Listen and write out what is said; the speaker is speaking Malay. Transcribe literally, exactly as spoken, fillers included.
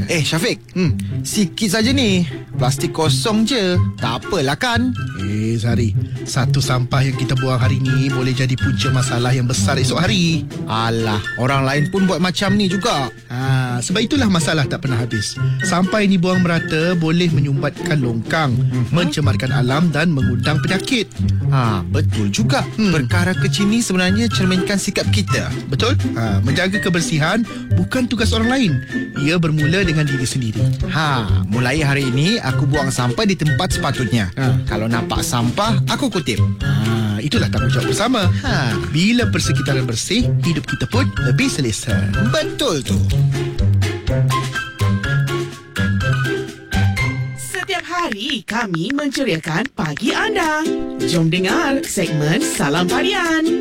Eh Syafiq, hmm, sikit saja ni. Plastik kosong je. Tak apalah kan? Eh Zari, satu sampah yang kita buang hari ni boleh jadi punca masalah yang besar esok hari. Alah, orang lain pun buat macam ni juga. Ha, sebab itulah masalah tak pernah habis. Sampah ini buang merata boleh menyumbatkan longkang, hmm. mencemarkan alam dan mengundang penyakit. Ha, betul juga. Hmm. Perkara kecil ni sebenarnya cerminkan sikap kita. Betul? Ha, menjaga kebersihan bukan tugas orang lain. Ia bermula dengan diri sendiri. Ha, mulai hari ini aku buang sampah di tempat sepatutnya. Ha. Kalau nampak sampah, aku kutip. Ha, itulah tanggungjawab bersama. Ha, bila persekitaran bersih, hidup kita pun lebih selesa. Betul tu. Setiap hari kami menceriakan pagi anda. Jom dengar segmen Salam Parian.